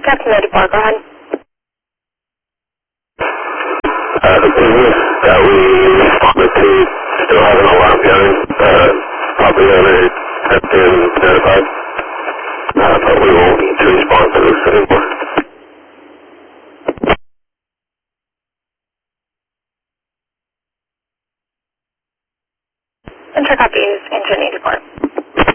Captain 94, go ahead. The business that we responded to still have an alarm going. Property owner has been notified, but we won't need to respond to this anymore. Enter copies, Engine 84.